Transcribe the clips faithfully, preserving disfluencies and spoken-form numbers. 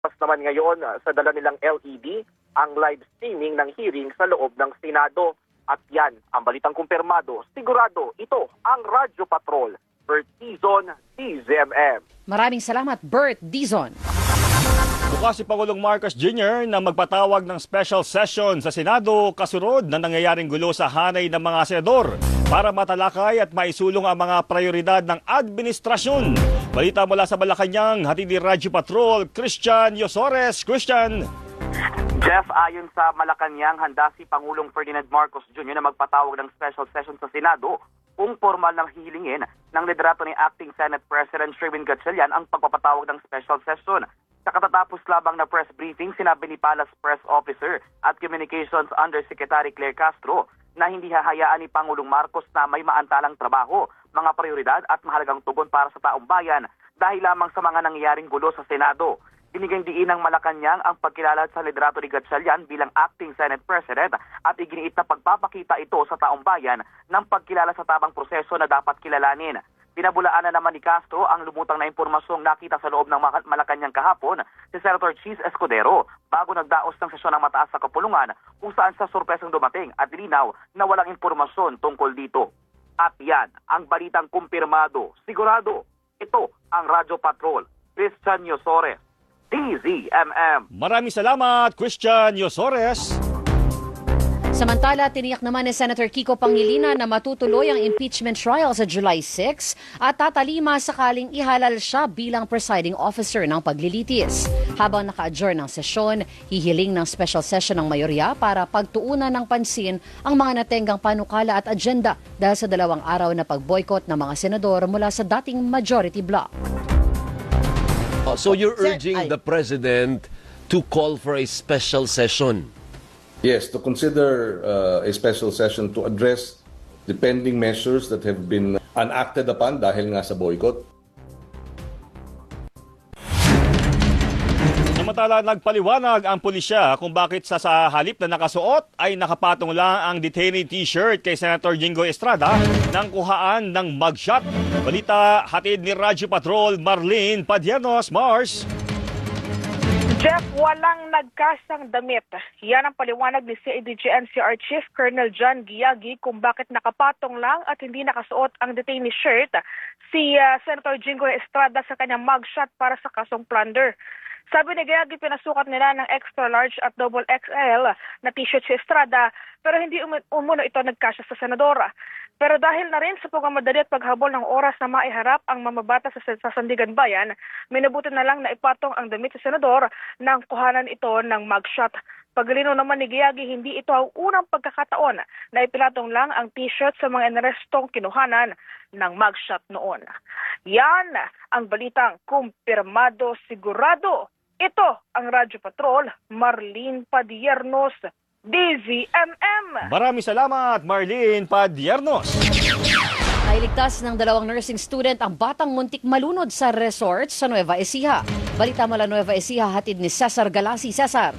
Mas naman ngayon sa dala nilang L E D ang live streaming ng hearing sa loob ng Senado. At yan, ang balitang kumpirmado, sigurado ito ang Radyo Patrol. Bert Dizon, D Z M M. Maraming salamat, Bert Dizon. Bukas si Pangulong Marcos Junior na magpatawag ng special session sa Senado kasunod na nangyayaring gulo sa hanay ng mga senador para matalakay at maisulong ang mga prioridad ng administrasyon. Balita mula sa Malacanang, hatid ni Radyo Patrol, Christian Yosores. Christian. Jeff, ayon sa Malacanang, handa si Pangulong Ferdinand Marcos Junior na magpatawag ng special session sa Senado kung formal nang hihilingin ng liderato ni Acting Senate President Sherwin Gatchalian ang pagpapatawag ng special session. Sa katatapos labang na press briefing, sinabi ni Palace Press Officer at Communications Undersecretary Claire Castro na hindi hahayaan ni Pangulong Marcos na may maantalang trabaho, mga prioridad at mahalagang tugon para sa taong bayan dahil lamang sa mga nangyayaring gulo sa Senado. Binigyang diin ng Malacanang ang pagkilala sa liderato ni Gatchalian bilang Acting Senate President at iginiit na pagpapakita ito sa taong bayan ng pagkilala sa tamang proseso na dapat kilalanin. Pinabulaan na naman ni Castro ang lumutang na impormasyong nakita sa loob ng Malacanang kahapon si Senator Cheese Escudero bago nagdaos ng sesyon ng mataas sa kapulungan kung saan sa sorpresang dumating at linaw na walang impormasyon tungkol dito. At yan, ang balitang kumpirmado, sigurado, ito ang Radyo Patrol, Christian Yosores, D Z M M. Maraming salamat, Christian Yosores. Samantala, tiniyak naman ni Senator Kiko Pangilinan na matutuloy ang impeachment trial sa July sixth at tatalima sakaling ihalal siya bilang presiding officer ng paglilitis. Habang naka-adjourn ng sesyon, hihiling ng special session ng mayorya para pagtuunan ng pansin ang mga natenggang panukala at agenda dahil sa dalawang araw na pag-boycott ng mga senador mula sa dating majority bloc. Oh, so you're urging the president to call for a special session? Yes, to consider uh, a special session to address the pending measures that have been enacted upon dahil nga sa boycott. Samantala, nagpaliwanag ang pulisya kung bakit sa, sa halip na nakasuot ay nakapatong lang ang detainee t-shirt kay Senator Jinggoy Estrada ng kuhaan ng mugshot. Balita hatid ni Radyo Patrol, Marlene Padiernos. Mars. Jeff, walang nagkasang damit. Yan ang paliwanag ni C A D G N C R Chief Colonel John Giagi kung bakit nakapatong lang at hindi nakasuot ang detainee shirt si uh, Senator Jinggoy Estrada sa kanyang mugshot para sa kasong plunder. Sabi ni Giagi, pinasukat nila ng extra large at double X L na t-shirt si Estrada pero hindi um- umuno ito nagkasya sa senadora. Pero dahil na rin sa pagmamadali at paghabol ng oras na maiharap ang mamabata sa, sa Sandigan Bayan, minabuti na lang na ipatong ang damit sa senador nang kuhanan ito ng mugshot. Paglino naman ni Giagi, hindi ito ang unang pagkakataon na ipilatong lang ang t-shirt sa mga inarestong kinuhanan ng mugshot noon. Yan ang balitang kumpirmado sigurado. Ito ang Radyo Patrol, Marlene Padiernos, D Z M M. Maraming salamat, Marlene Padiernos. Nailigtas ng dalawang nursing student ang batang muntik malunod sa resort sa Nueva Ecija. Balita mula Nueva Ecija, hatid ni Cesar Galasi. Cesar.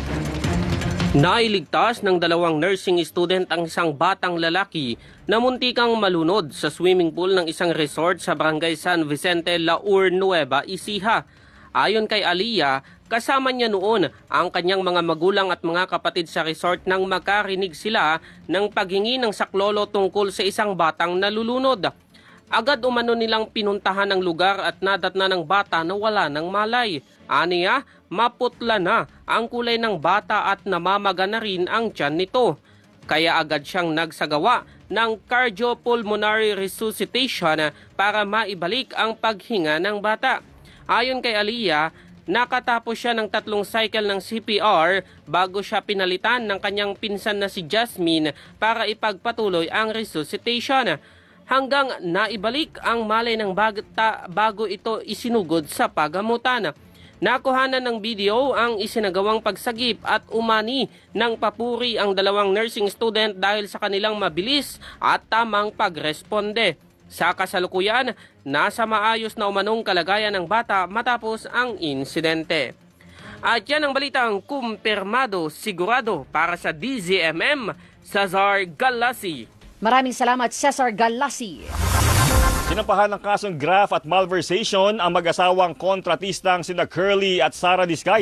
Nailigtas ng dalawang nursing student ang isang batang lalaki na muntikang malunod sa swimming pool ng isang resort sa Barangay San Vicente, Laur, Nueva Ecija. Ayon kay Aliyah, kasama niya noon ang kanyang mga magulang at mga kapatid sa resort nang makarinig sila ng paghingi ng saklolo tungkol sa isang batang nalulunod. Agad umano nilang pinuntahan ang lugar at nadatna ng bata na wala ng malay. Aniya, maputla na ang kulay ng bata at namamaga na rin ang tiyan nito. Kaya agad siyang nagsagawa ng cardiopulmonary resuscitation para maibalik ang paghinga ng bata. Ayon kay Aliyah, nakatapos siya ng tatlong cycle ng C P R bago siya pinalitan ng kanyang pinsan na si Jasmine para ipagpatuloy ang resuscitation. Hanggang naibalik ang malay ng bata bago ito isinugod sa pagamutan. Nakuhanan ng video ang isinagawang pagsagip at umani ng papuri ang dalawang nursing student dahil sa kanilang mabilis at tamang pagresponde. Sa kasalukuyan, nasa maayos na umanong kalagayan ng bata matapos ang insidente. At yan ang balitang kumpirmado sigurado para sa D Z M M, Cesar Galasi. Maraming salamat, Cesar Galasi. Sinampahan ng kasong graft at malversation ang mag-asawang kontratistang sina Curly at Sara Diskaya